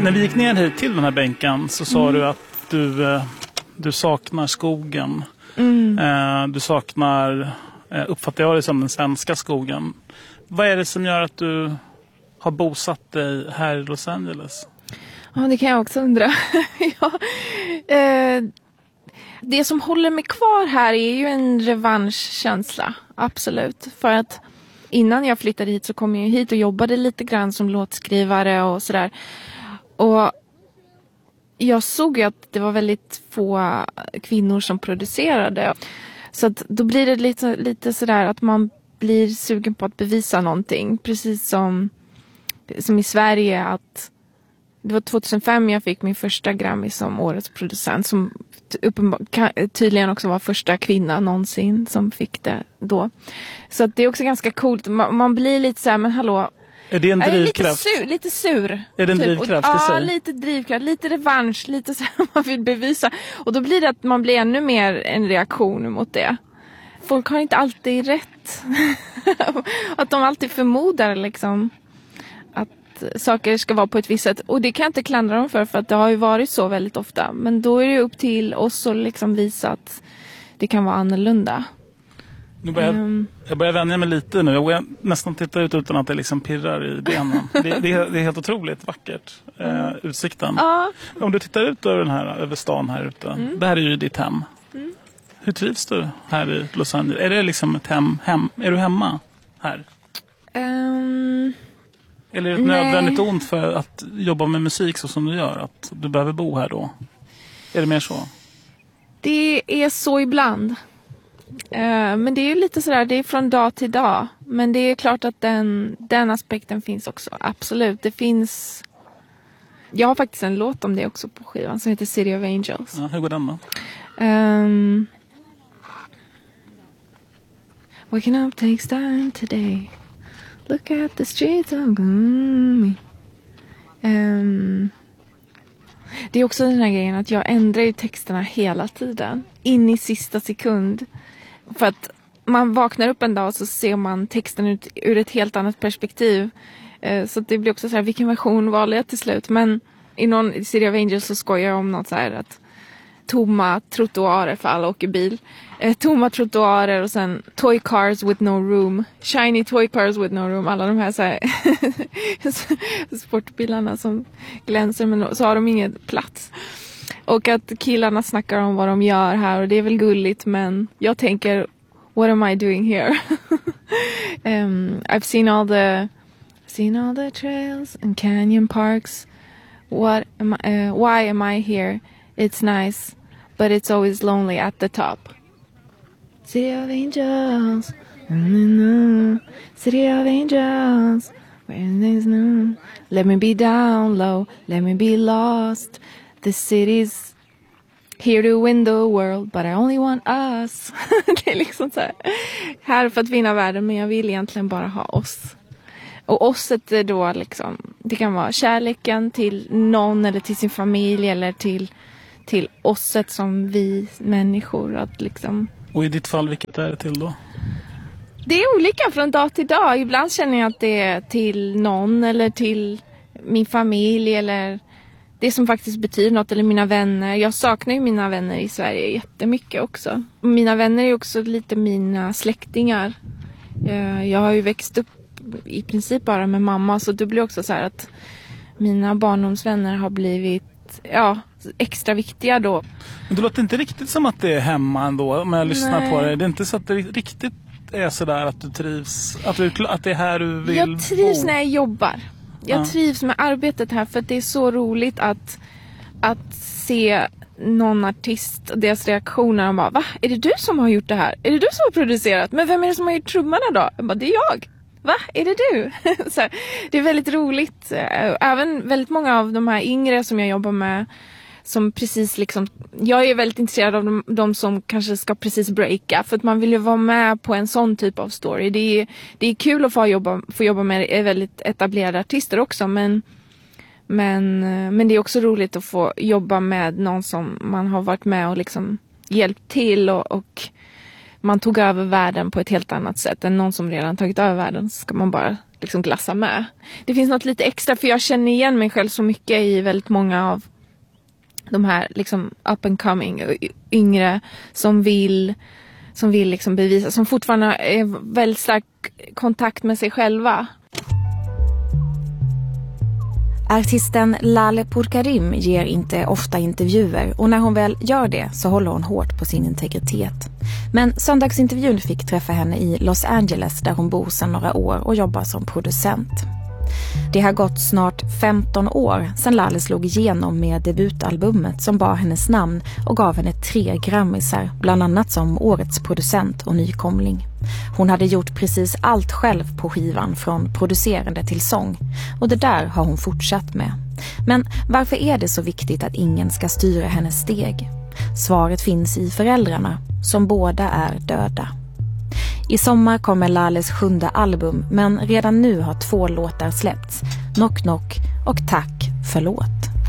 När vi gick ner hit till den här bänken så sa du att du saknar skogen. Du saknar, uppfattar jag det som, den svenska skogen. Vad är det som gör att du har bosatt dig här i Los Angeles? Ja, det kan jag också undra. Det som håller mig kvar här är ju en revanschkänsla. Absolut. För att innan jag flyttade hit så kom jag hit och jobbade lite grann som låtskrivare och sådär. Och jag såg ju att det var väldigt få kvinnor som producerade. Så att då blir det lite sådär att man blir sugen på att bevisa någonting. Precis som i Sverige, att det var 2005 jag fick min första Grammy som årets producent, som tydligen också var första kvinna någonsin som fick det då. Så att det är också ganska coolt. Man blir lite så här, men hallå, är det en drivkraft? Lite sur. Är det en drivkraft i sig? Ja, lite drivkraft, lite revansch, lite så här man vill bevisa. Och då blir det att man blir ännu mer en reaktion mot det. Folk har inte alltid rätt. Att de alltid förmodar liksom att saker ska vara på ett visst sätt. Och det kan jag inte klandra dem för att det har ju varit så väldigt ofta. Men då är det upp till oss att liksom visa att det kan vara annorlunda. Jag börjar vänja mig lite nu. Jag börjar nästan titta ut utan att det liksom pirrar i benen. Det är helt otroligt vackert. Utsikten. Om du tittar ut över stan här ute. Det här är ju ditt hem. Hur trivs du här i Los Angeles? Är det liksom ett hem? Är du hemma här? Eller är det ett nödvändigt ont för att jobba med musik så som du gör? Att du behöver bo här då? Är det mer så? Det är så ibland. Men det är ju lite sådär, det är från dag till dag. Men det är klart att den aspekten finns också. Absolut, det finns. Jag har faktiskt en låt om det också på skivan som heter City of Angels. Ja, hur går den då? Waking up takes time today. Look at the streets of gloomy. Det är också den här grejen att jag ändrar ju texterna hela tiden. In i sista sekund. För att man vaknar upp en dag och så ser man texten ur ett helt annat perspektiv. Så det blir också så här, vilken version valde jag till slut? Men i någon City of Angels så skojar jag om något så här att tomma trottoarer för alla åker bil. Tomma trottoarer och sen toy cars with no room. Shiny toy cars with no room. Alla de här, så här sportbilarna som glänser men så har de ingen plats. Och att killarna snackar om vad de gör här och det är väl gulligt men jag tänker, what am I doing here? I've seen all the trails and canyon parks. Why am I here? It's nice, but it's always lonely at the top. City of Angels, City of Angels, where there's no. Let me be down low, let me be lost. The city's here to win the world, but I only want us. Det är liksom så här för att vinna världen, men jag vill egentligen bara ha oss. Och osset är då liksom, det kan vara kärleken till någon eller till sin familj eller till osset som vi människor att liksom. Och i ditt fall, vilket är det till då? Det är olika från dag till dag. Ibland känner jag att det är till någon eller till min familj eller det som faktiskt betyder något, eller mina vänner. Jag saknar ju mina vänner i Sverige jättemycket också. Och mina vänner är också lite mina släktingar. Jag har ju växt upp i princip bara med mamma, så det blir också så här att mina barndomsvänner har blivit extra viktiga då. Men det låter inte riktigt som att det är hemma ändå om jag lyssnar på det. Det är inte så att det riktigt är så där att du trivs, att det är här du vill bo. Jag trivs när jag jobbar. Jag trivs med arbetet här för att det är så roligt att se någon artist och deras reaktioner och bara, va? Är det du som har gjort det här? Är det du som har producerat? Men vem är det som har gjort trummorna då? Jag bara, det är jag. Va? Är det du? Så här, det är väldigt roligt. Även väldigt många av de här yngre som jag jobbar med som precis liksom, jag är väldigt intresserad av de som kanske ska precis breaka, för att man vill ju vara med på en sån typ av story. Det är kul att få jobba med väldigt etablerade artister också, men det är också roligt att få jobba med någon som man har varit med och liksom hjälpt till och man tog över världen på ett helt annat sätt än någon som redan tagit över världen, så ska man bara liksom glassa med. Det finns något lite extra, för jag känner igen mig själv så mycket i väldigt många av de här liksom up and coming, yngre som vill liksom bevisa, som fortfarande är väldigt stark kontakt med sig själva. Artisten Lale Pourkarim ger inte ofta intervjuer, och när hon väl gör det så håller hon hårt på sin integritet. Men söndagsintervjun fick träffa henne i Los Angeles, där hon bor sedan några år och jobbar som producent. Det har gått snart 15 år sedan Lale slog igenom med debutalbumet som bar hennes namn och gav henne 3 Grammisar, bland annat som årets producent och nykomling. Hon hade gjort precis allt själv på skivan, från producerande till sång, och det där har hon fortsatt med. Men varför är det så viktigt att ingen ska styra hennes steg? Svaret finns i föräldrarna, som båda är döda. I sommar kommer Lales 7:e album, men redan nu har 2 låtar släppts. Knock Knock och Tack förlåt.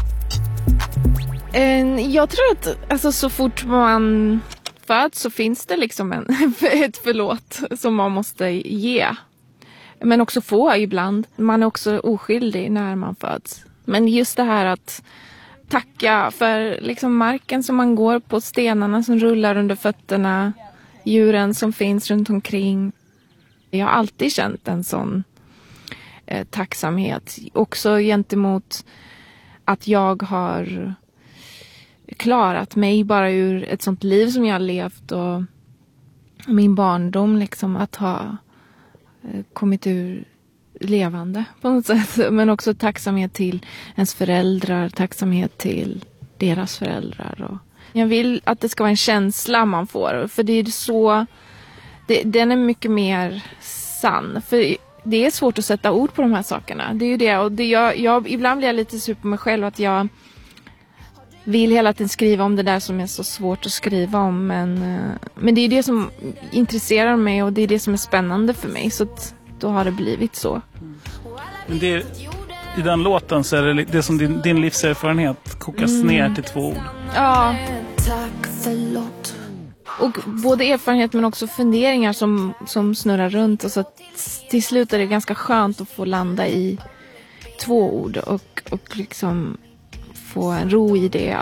Jag tror att alltså, så fort man föds så finns det liksom ett förlåt som man måste ge. Men också få ibland. Man är också oskyldig när man föds. Men just det här att tacka för liksom marken som man går på, stenarna som rullar under fötterna, djuren som finns runt omkring. Jag har alltid känt en sån tacksamhet. Också gentemot att jag har klarat mig bara ur ett sånt liv som jag har levt, och min barndom liksom, att ha kommit ur levande på något sätt. Men också tacksamhet till ens föräldrar, tacksamhet till deras föräldrar. Och jag vill att det ska vara en känsla man får, för det är så, den är mycket mer sann. För det är svårt att sätta ord på de här sakerna. Det är ju det, och jag ibland blir jag lite sur på mig själv att jag vill hela tiden skriva om det där som är så svårt att skriva om, men det är det som intresserar mig och det är det som är spännande för mig, så att då har det blivit så. Men det, i den låten så är det som din livserfarenhet kokas ner till 2 ord. Ja. Tack förlåt. Och både erfarenhet men också funderingar som snurrar runt, och så till slut är det ganska skönt att få landa i 2 ord och liksom få en ro i det,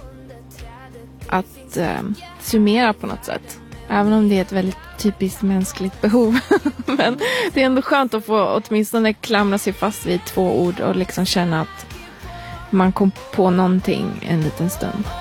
att summera på något sätt. Även om det är ett väldigt typiskt mänskligt behov. Men det är ändå skönt att få åtminstone klamra sig fast vid 2 ord och liksom känna att man kom på någonting en liten stund.